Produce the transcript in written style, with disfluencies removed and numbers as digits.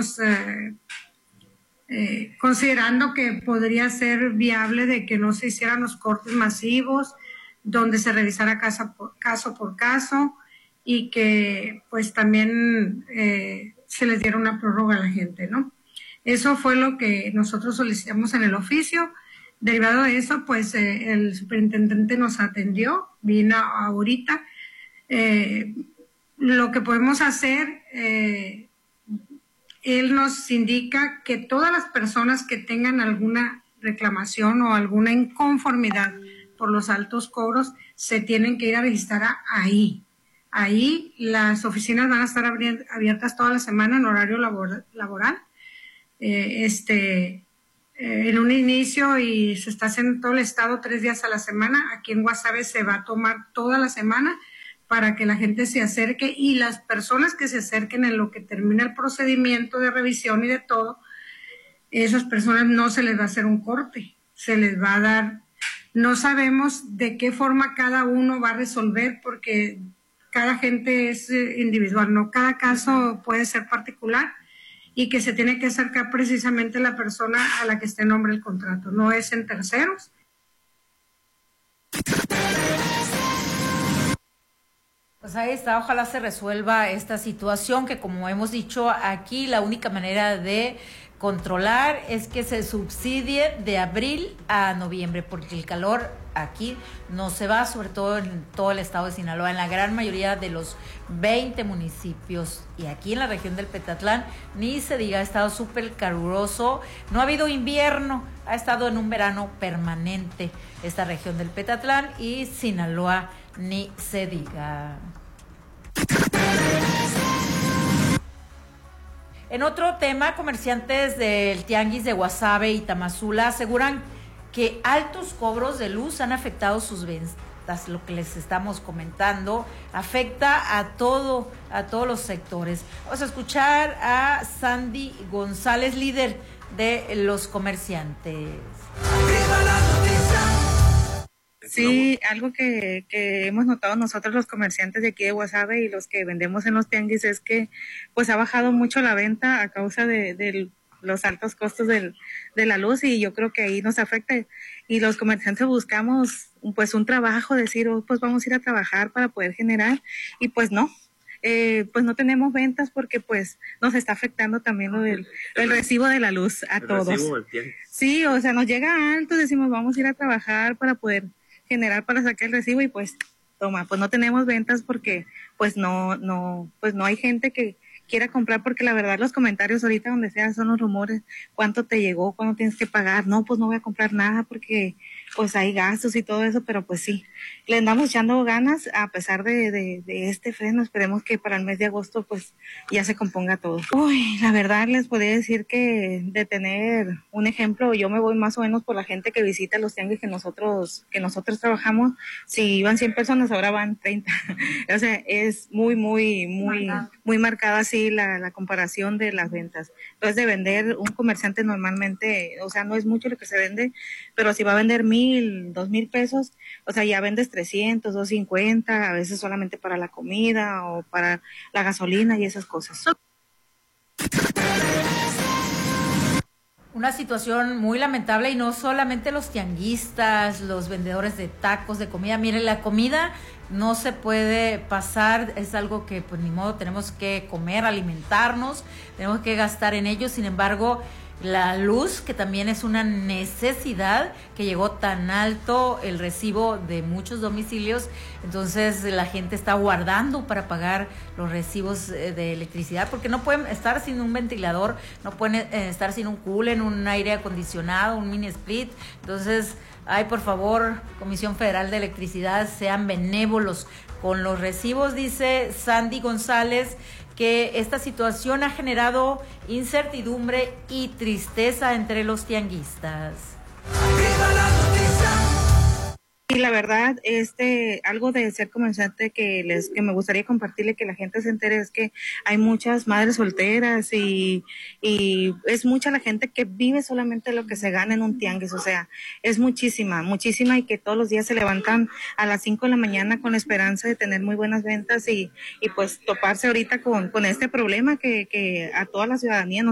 estamos considerando que podría ser viable de que no se hicieran los cortes masivos, donde se revisara caso por caso y que pues también se les diera una prórroga a la gente, ¿no? Eso fue lo que nosotros solicitamos en el oficio. Derivado de eso, pues el superintendente nos atendió, vino ahorita. Lo que podemos hacer, él nos indica que todas las personas que tengan alguna reclamación o alguna inconformidad por los altos cobros se tienen que ir a registrar ahí. Ahí las oficinas van a estar abiertas toda la semana en horario laboral. En un inicio y se está haciendo en todo el estado 3 días a la semana. Aquí en Guasave se va a tomar toda la semana para que la gente se acerque y las personas que se acerquen en lo que termina el procedimiento de revisión y de todo, esas personas no se les va a hacer un corte, se les va a dar, no sabemos de qué forma cada uno va a resolver porque cada gente es individual, no cada caso puede ser particular y que se tiene que acercar precisamente la persona a la que esté en nombre del contrato, no es en terceros. Pues ahí está, ojalá se resuelva esta situación que, como hemos dicho aquí, la única manera de controlar es que se subsidie de abril a noviembre, porque el calor aquí no se va, sobre todo en todo el estado de Sinaloa, en la gran mayoría de los 20 municipios, y aquí en la región del Petatlán, ni se diga, ha estado súper caluroso, no ha habido invierno, ha estado en un verano permanente esta región del Petatlán y Sinaloa, ni se diga. En otro tema, comerciantes del Tianguis de Guasave y Tamazula aseguran que altos cobros de luz han afectado sus ventas. Lo que les estamos comentando afecta a todos los sectores. Vamos a escuchar a Sandy González, líder de los comerciantes. ¡Viva la noticia! Sí, algo que hemos notado nosotros los comerciantes de aquí de Guasave y los que vendemos en los tianguis es que pues ha bajado mucho la venta a causa de los altos costos de la luz, y yo creo que ahí nos afecta, y los comerciantes buscamos pues un trabajo, decir, pues vamos a ir a trabajar para poder generar, y pues no tenemos ventas porque pues nos está afectando también el recibo de la luz a todos. Sí, o sea, nos llega alto, decimos vamos a ir a trabajar para poder generar para sacar el recibo y pues toma, pues no tenemos ventas porque pues no hay gente que quiera comprar, porque la verdad los comentarios ahorita donde sea son los rumores, cuánto te llegó, cuánto tienes que pagar, no, pues no voy a comprar nada porque pues hay gastos y todo eso, pero pues sí, le andamos echando ganas a pesar de este freno. Esperemos que para el mes de agosto pues ya se componga todo. Uy, la verdad les podría decir que de tener un ejemplo, yo me voy más o menos por la gente que visita los tianguis que nosotros trabajamos. Si iban 100 personas, ahora van 30. O sea, es muy marcada así la comparación de las ventas. Entonces, de vender, un comerciante normalmente, o sea, no es mucho lo que se vende, pero si va a vender 1,000, 2,000 pesos, o sea, ya vendes 300, 250, a veces solamente para la comida o para la gasolina y esas cosas. Una situación muy lamentable, y no solamente los tianguistas, los vendedores de tacos, de comida. Miren, la comida no se puede pasar, es algo que pues ni modo, tenemos que comer, alimentarnos, tenemos que gastar en ello. Sin embargo, la luz, que también es una necesidad, que llegó tan alto el recibo de muchos domicilios, entonces la gente está guardando para pagar los recibos de electricidad, porque no pueden estar sin un ventilador, no pueden estar sin un cooler, un aire acondicionado, un mini split. Entonces, ay, por favor, Comisión Federal de Electricidad, sean benévolos con los recibos. Dice Sandy González que esta situación ha generado incertidumbre y tristeza entre los tianguistas. ¡Viva la noticia! Y la verdad, algo de ser comerciante que me gustaría compartirle, que la gente se entere, es que hay muchas madres solteras y es mucha la gente que vive solamente lo que se gana en un tianguis. O sea, es muchísima, y que todos los días se levantan a las 5 de la mañana con la esperanza de tener muy buenas ventas y pues toparse ahorita con este problema que a toda la ciudadanía nos